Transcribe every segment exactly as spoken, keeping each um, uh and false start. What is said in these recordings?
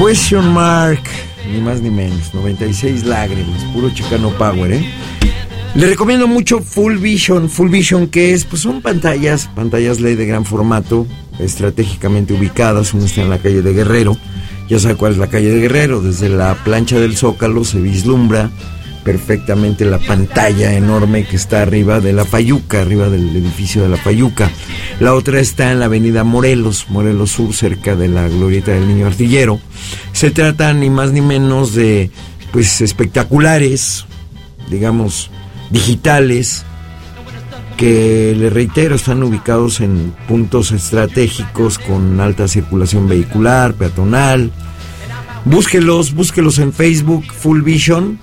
Question Mark, ni más ni menos, noventa y seis lágrimas, puro Chicano Power, ¿eh? Le recomiendo mucho Full Vision. Full Vision, ¿qué es? Pues son pantallas, pantallas L E D de gran formato, estratégicamente ubicadas. Una está en la calle de Guerrero, ya sabe cuál es la calle de Guerrero, desde la plancha del Zócalo se vislumbra perfectamente la pantalla enorme que está arriba de la Fayuca, arriba del edificio de la Fayuca. La otra está en la avenida Morelos, Morelos Sur, cerca de la glorieta del Niño Artillero. Se trata ni más ni menos de, pues, espectaculares, digamos, digitales, que, le reitero, están ubicados en puntos estratégicos con alta circulación vehicular, peatonal. Búsquelos, búsquelos en Facebook, Full Vision.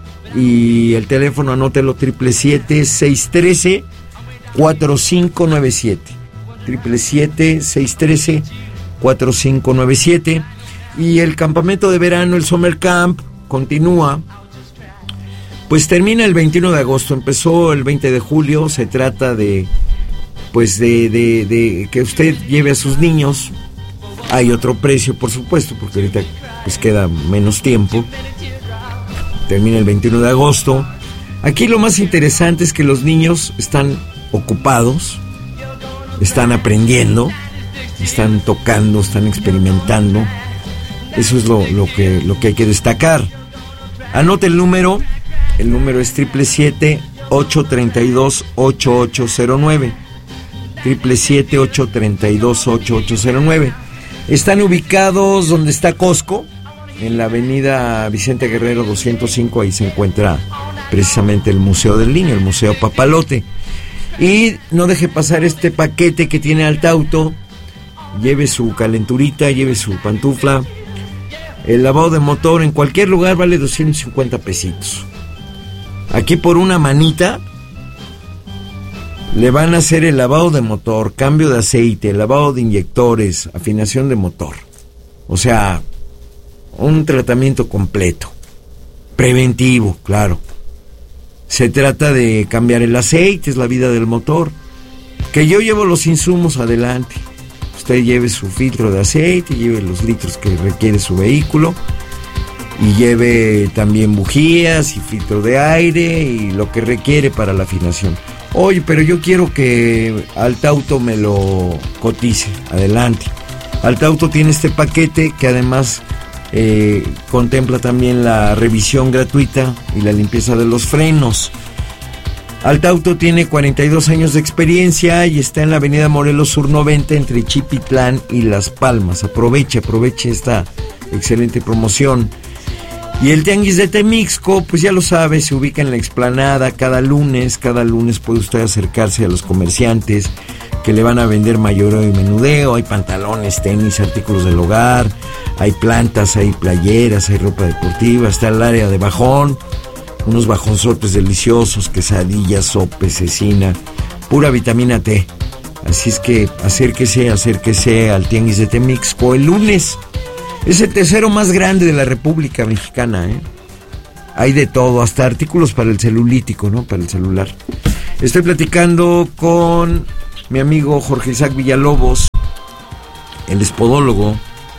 Y el teléfono, anótelo, triple siete, seis trece, cuatro cinco nueve siete. Triple siete, seis trece, cuatro cinco nueve siete. Y el campamento de verano, el Summer Camp, continúa. Pues termina el veintiuno de agosto, empezó el veinte de julio. Se trata de, pues de, de, de que usted lleve a sus niños. Hay otro precio, por supuesto, porque ahorita pues queda menos tiempo. Termina el veintiuno de agosto. Aquí lo más interesante es que los niños están ocupados, están aprendiendo, están tocando, están experimentando. Eso es lo, lo, que, lo que hay que destacar. Anote el número. El número es triple siete, ocho tres dos, ocho ocho cero nueve. Triple siete, ocho tres dos, ocho ocho cero nueve. Están ubicados donde está Costco, en la avenida Vicente Guerrero doscientos cinco. Ahí se encuentra precisamente el Museo del Niño, el Museo Papalote. Y no deje pasar este paquete que tiene Altauto. Lleve su calenturita, lleve su pantufla. El lavado de motor en cualquier lugar vale doscientos cincuenta pesitos. Aquí por una manita le van a hacer el lavado de motor, cambio de aceite, lavado de inyectores, afinación de motor. O sea, un tratamiento completo, preventivo, claro. Se trata de cambiar el aceite, es la vida del motor. Que yo llevo los insumos, adelante. Usted lleve su filtro de aceite, lleve los litros que requiere su vehículo, y lleve también bujías y filtro de aire y lo que requiere para la afinación. Oye, pero yo quiero que Altauto me lo cotice, adelante. Altauto tiene este paquete que además Eh, contempla también la revisión gratuita y la limpieza de los frenos. Altauto tiene cuarenta y dos años de experiencia y está en la avenida Morelos Sur noventa, entre Chipitlán y Las Palmas. Aproveche, aproveche esta excelente promoción. Y el Tianguis de Temixco, pues ya lo sabe, se ubica en la explanada cada lunes. Cada lunes puede usted acercarse a los comerciantes que le van a vender mayoreo y menudeo. Hay pantalones, tenis, artículos del hogar, hay plantas, hay playeras, hay ropa deportiva. Está el área de bajón, unos bajonzotes deliciosos, quesadillas, sopes, cecina, pura vitamina T. Así es que acérquese, acérquese al Tianguis de Temixco el lunes. Es el tercero más grande de la República Mexicana, ¿eh? Hay de todo, hasta artículos para el celulítico, ¿no? Para el celular. Estoy platicando con mi amigo Jorge Isaac Villalobos, el espodólogo.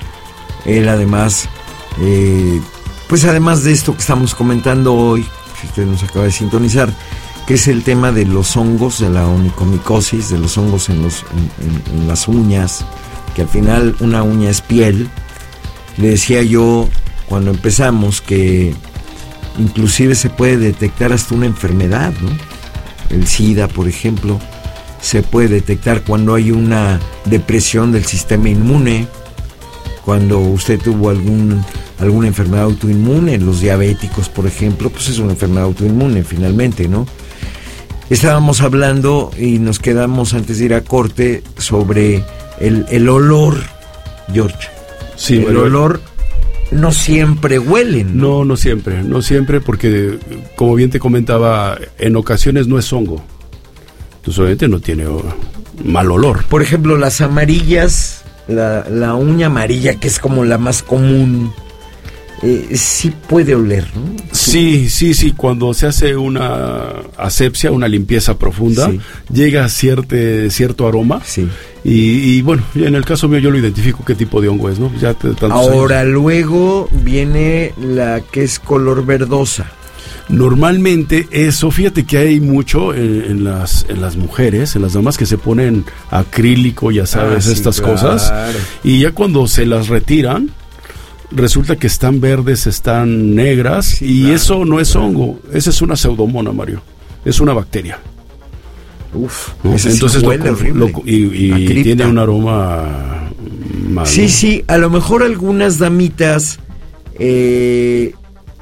Él además, eh, pues además de esto que estamos comentando hoy, si usted nos acaba de sintonizar, que es el tema de los hongos, de la onicomicosis, de los hongos en, los, en, en, en las uñas, que al final una uña es piel. Le decía yo cuando empezamos que inclusive se puede detectar hasta una enfermedad, ¿no? El SIDA, por ejemplo, se puede detectar cuando hay una depresión del sistema inmune, cuando usted tuvo algún alguna enfermedad autoinmune. Los diabéticos, por ejemplo, pues es una enfermedad autoinmune finalmente, ¿no? Estábamos hablando y nos quedamos antes de ir a corte sobre el, el olor, George. Sí, el bueno, olor no siempre huelen, ¿no? No, no siempre, no siempre, porque como bien te comentaba, en ocasiones no es hongo. Entonces obviamente no tiene mal olor. Por ejemplo, las amarillas, la, la uña amarilla, que es como la más común, eh, sí puede oler, ¿no? Sí, sí, sí, cuando se hace una asepsia, una limpieza profunda, sí, llega cierto, cierto aroma, sí, Y, y bueno, en el caso mío yo lo identifico qué tipo de hongo es, ¿no? Ya te, Ahora años. Luego viene la que es color verdosa. Normalmente eso, fíjate que hay mucho en, en las en las mujeres, en las damas que se ponen acrílico, ya sabes, ah, sí, estas claro. cosas, y ya cuando se las retiran, resulta que están verdes, están negras, sí, y claro, eso no es claro. hongo, esa es una pseudomona, Mario, es una bacteria. Uf, ¿no? Entonces lo, lo, y, y tiene un aroma malo. Sí, sí, a lo mejor algunas damitas eh,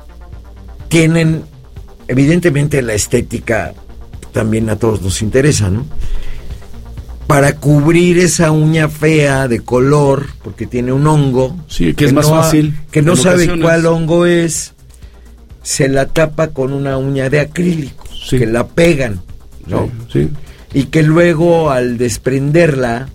tienen, evidentemente la estética también a todos nos interesa, ¿no? Para cubrir esa uña fea de color, porque tiene un hongo. Sí, que es más no, fácil. Que no sabe ocasiones. Cuál hongo es, se la tapa con una uña de acrílico, sí. que la pegan, ¿no? Sí, sí. Y que luego al desprenderla,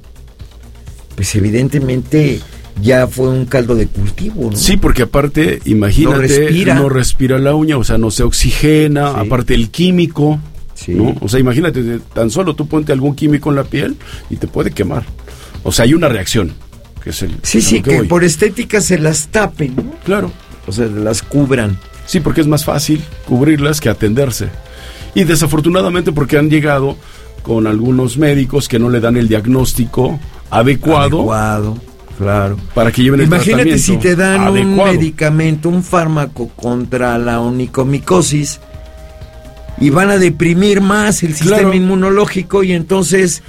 pues evidentemente ya fue un caldo de cultivo, ¿no? Sí, porque aparte, imagínate, no respira, no respira la uña, o sea, no se oxigena, sí. aparte el químico, sí. ¿no? O sea, imagínate, tan solo tú ponte algún químico en la piel y te puede quemar. O sea, hay una reacción, que es el... Sí, sí, que, que por estética se las tapen, ¿no? Claro. O sea, las cubran. Sí, porque es más fácil cubrirlas que atenderse. Y desafortunadamente porque han llegado con algunos médicos que no le dan el diagnóstico adecuado. Adecuado, claro. Para que lleven el Imagínate tratamiento si te dan adecuado. Un medicamento, un fármaco contra la onicomicosis y van a deprimir más el sistema claro. inmunológico y entonces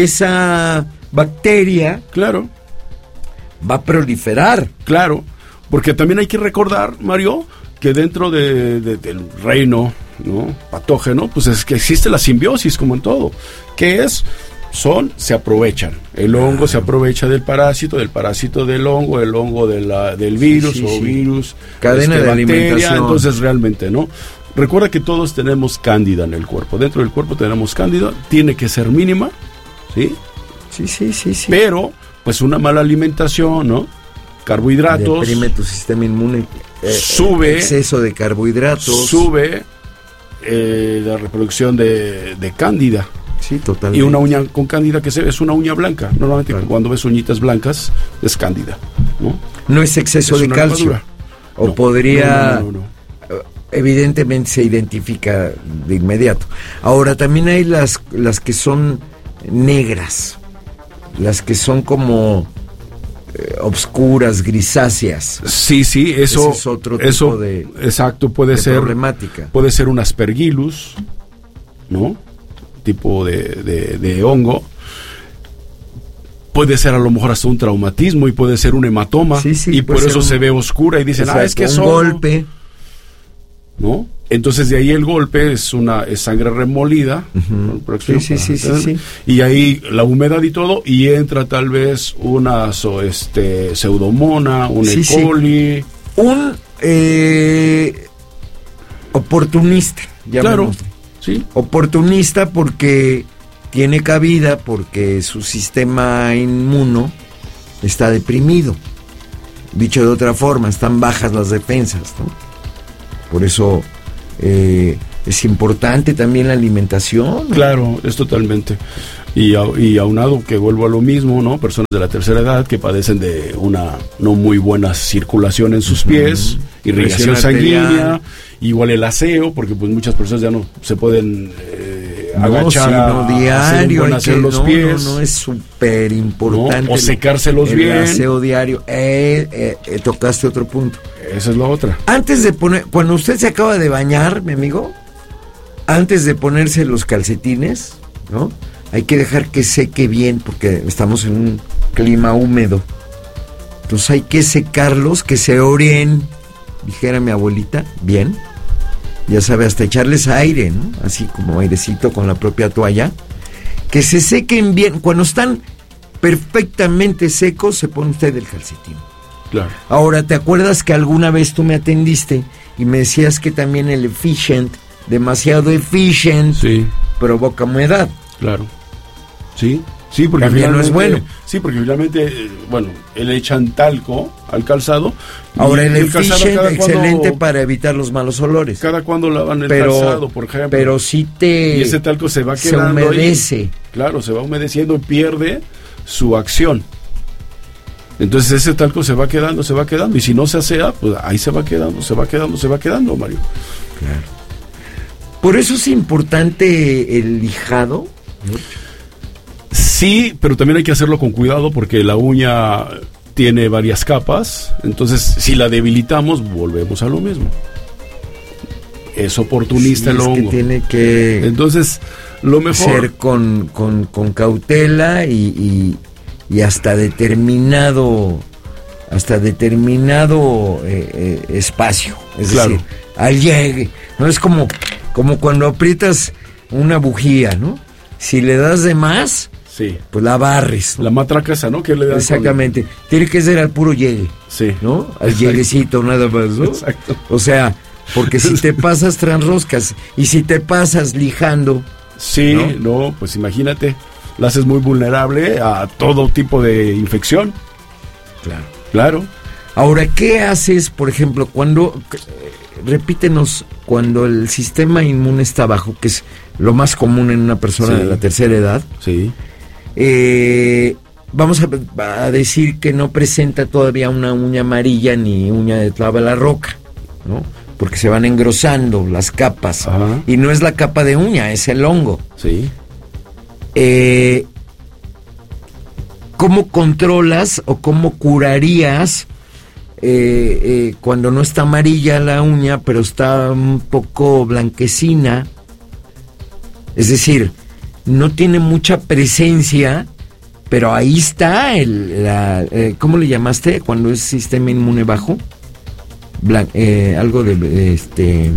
esa bacteria claro. va a proliferar. Claro, porque también hay que recordar, Mario, que dentro de, de, del reino, ¿no?, patógeno, pues es que existe la simbiosis como en todo, que es, son, se aprovechan, el hongo ah. se aprovecha del parásito, del parásito del hongo, el hongo de la, del virus sí, sí, o sí. virus, cadena este, de bacteria, alimentación. Entonces realmente, ¿no? Recuerda que todos tenemos cándida en el cuerpo, dentro del cuerpo tenemos cándida, tiene que ser mínima, ¿sí? Sí, sí, sí, sí. Pero, pues una mala alimentación, ¿no? Carbohidratos. Deprime tu sistema inmune. Eh, sube. Exceso de carbohidratos. Sube eh, la reproducción de, de cándida. Sí, totalmente. Y una uña con cándida que se ve es una uña blanca. Normalmente claro. cuando ves uñitas blancas es cándida, ¿no? No es exceso es de calcio. Armadura. O no, podría... No, no, no, no. Evidentemente se identifica de inmediato. Ahora también hay las, las que son negras. Las que son como... obscuras, grisáceas. Sí, sí, eso Ese es otro eso, tipo de exacto, puede de ser problemática. Puede ser un aspergillus, ¿no? Tipo de, de, de hongo. Puede ser a lo mejor hasta un traumatismo y puede ser un hematoma sí, sí, y por eso un, se ve oscura y dicen, exacto, ah, es que es un hongo. golpe, ¿no? Entonces de ahí el golpe es una es sangre remolida, uh-huh. ¿no? sí, sí, sí, sí, sí. Y ahí la humedad y todo y entra tal vez una so, este pseudomona, un sí, E. coli, sí. un eh, oportunista, claro, sí, oportunista porque tiene cabida porque su sistema inmuno está deprimido. Dicho de otra forma, están bajas las defensas, ¿no? Por eso eh, es importante también la alimentación, ¿no? Claro, es totalmente. Y, y aunado que vuelvo a lo mismo, ¿no? Personas de la tercera edad que padecen de una no muy buena circulación en sus uh-huh. pies, irrigación sanguínea, igual el aseo, porque pues muchas personas ya no se pueden eh, no, agachar sí, no, a, diario, a hacer los no, pies. No, no, es súper importante. ¿No? O secárselos el, bien. El aseo diario. Eh, eh, eh, tocaste otro punto. Esa es la otra. Antes de poner, cuando usted se acaba de bañar, mi amigo, antes de ponerse los calcetines, ¿no? Hay que dejar que seque bien, porque estamos en un clima húmedo. Entonces hay que secarlos, que se oren, dijera mi abuelita, bien. Ya sabe, hasta echarles aire, ¿no? Así como airecito con la propia toalla. Que se sequen bien. Cuando están perfectamente secos, se pone usted el calcetín. Claro. Ahora, ¿te acuerdas que alguna vez tú me atendiste y me decías que también el efficient, demasiado efficient, sí, provoca humedad? Claro. Sí, sí, porque también no es bueno. Sí, porque finalmente, bueno, le echan talco al calzado. Ahora el, el efficient, excelente cuando, para evitar los malos olores. Cada cuando lavan el pero, calzado, por ejemplo. Pero sí te... Y ese talco se va quedando se humedece. Ahí. Claro, se va humedeciendo y pierde su acción. Entonces ese talco se va quedando, se va quedando, y si no se asea, pues ahí se va quedando, se va quedando, se va quedando, Mario. Claro. Por eso es importante el lijado, ¿no? Sí, pero también hay que hacerlo con cuidado porque la uña tiene varias capas, entonces si la debilitamos, volvemos a lo mismo. Es oportunista sí, el es hongo. Que tiene que entonces, lo mejor ser con, con, con cautela y, y, y hasta determinado hasta determinado eh, eh, espacio. Es claro. decir, al llegue. No es como, como cuando aprietas una bujía, ¿no? Si le das de más, sí, pues la barres, ¿no? La matraca esa, ¿no? Que le dan exactamente. Con... Tiene que ser al puro llegue. Sí. ¿No? Al exacto. Lleguecito, nada más, ¿no? Exacto. O sea, porque si te pasas transroscas y si te pasas lijando. Sí, no, no pues imagínate, la haces muy vulnerable a todo tipo de infección. Claro. Claro. Ahora, ¿qué haces, por ejemplo, cuando, repítenos, cuando el sistema inmune está bajo, que es lo más común en una persona sí. de la tercera edad? Sí. Eh, vamos a, a decir que no presenta todavía una uña amarilla ni uña de clava la roca, ¿no? Porque se van engrosando las capas. Ajá. Y no es la capa de uña, es el hongo. Sí. Eh, ¿Cómo controlas o cómo curarías eh, eh, cuando no está amarilla la uña, pero está un poco blanquecina? Es decir, no tiene mucha presencia, pero ahí está el, la, eh, ¿cómo le llamaste cuando es sistema inmune bajo? Blan, eh, algo de este,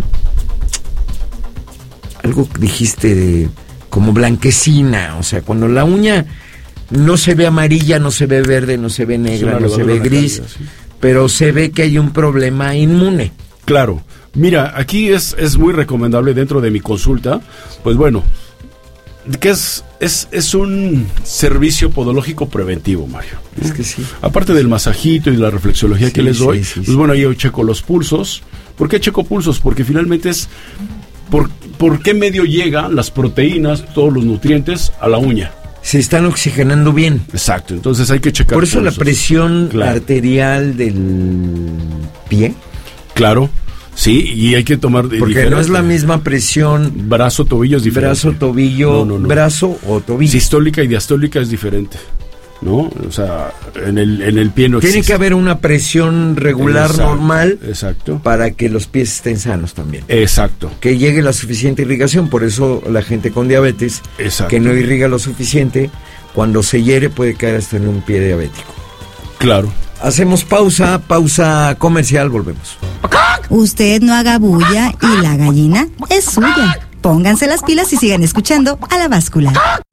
algo que dijiste de como blanquecina, o sea, cuando la uña no se ve amarilla, no se ve verde, no se ve negra, no se ve gris, calidad, sí. Pero se ve que hay un problema inmune. Claro. Mira, aquí es, es muy recomendable dentro de mi consulta, pues bueno, que es, es, es un servicio podológico preventivo, Mario. Es que sí. Aparte del masajito y la reflexología sí, que les doy, sí, sí, pues sí. bueno, ahí yo checo los pulsos. ¿Por qué checo pulsos? Porque finalmente es por, por qué medio llegan las proteínas, todos los nutrientes a la uña. Se están oxigenando bien. Exacto, entonces hay que checar. Por eso pulsos. La presión claro. arterial del pie. Claro. Sí, y hay que tomar... Porque diferente. no es la misma presión... Brazo, tobillo es diferente. Brazo, tobillo, no, no, no. brazo o tobillo. Sistólica y diastólica es diferente, ¿no? O sea, en el, en el pie no Tiene existe. que haber una presión regular, exacto, normal, exacto, para que los pies estén sanos también. Exacto. Que llegue la suficiente irrigación, por eso la gente con diabetes, exacto, que no irriga lo suficiente, cuando se hiere puede caer hasta en un pie diabético. Claro. Hacemos pausa, pausa comercial, volvemos. Usted no haga bulla y la gallina es suya. Pónganse las pilas y sigan escuchando a La Báscula.